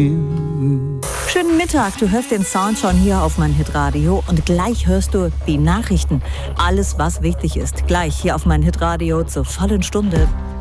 begin. Schönen Mittag, du hörst den Sound schon hier auf mein Hitradio und gleich hörst du die Nachrichten. Alles, was wichtig ist, gleich hier auf mein Hitradio zur vollen Stunde.